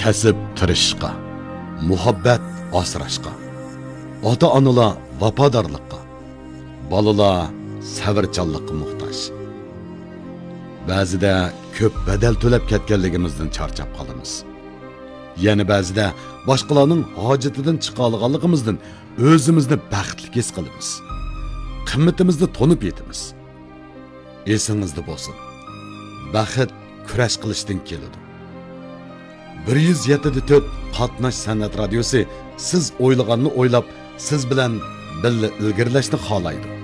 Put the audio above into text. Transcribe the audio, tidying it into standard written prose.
kasb tirishishga, muhabbat asrashga, ota-onalar vafodorlikqa, bolalar sabrchanlikqa muhtoj. Ba'zida ko'p badal to'lab ketganligimizdan charchab qolamiz. Yana ba'zida boshqalarning hojatidan chiqa olganligimizdan o'zimizni baxtli his qilamiz. Qimmatimizni tonib yetamiz. Esingizda bo'lsin. Baxt kurash qilishdan keladi. 107.4 Qatnash san'at radiosi siz o'ylaganni o'ylab, siz bilan birga ilgirlashni xohlaydi.